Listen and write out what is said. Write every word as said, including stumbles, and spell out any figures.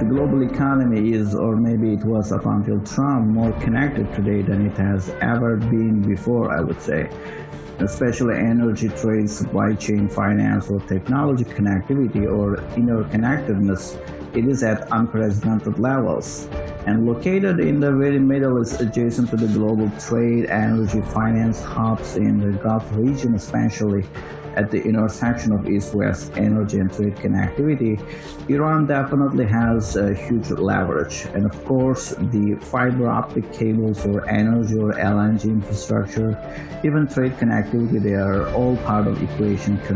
the global economy is, or maybe it was up until Trump, more connected today than it has ever been before, I would say. Especially energy, trade, supply chain, finance, or technology connectivity or interconnectedness, it is at unprecedented levels. And located in the very middle is adjacent to the global trade, energy, finance hubs in the Gulf region, especially at the intersection of East-West energy and trade connectivity. Iran definitely has a huge leverage. And of course, the fiber optic cables or energy or L N G infrastructure, even trade connectivity, they are all part of the equation.